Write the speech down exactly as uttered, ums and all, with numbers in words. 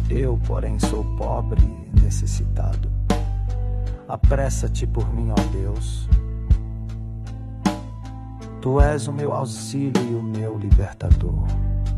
Eu, porém, sou pobre e necessitado. Apressa-te por mim, ó Deus. Tu és o meu auxílio e o meu libertador.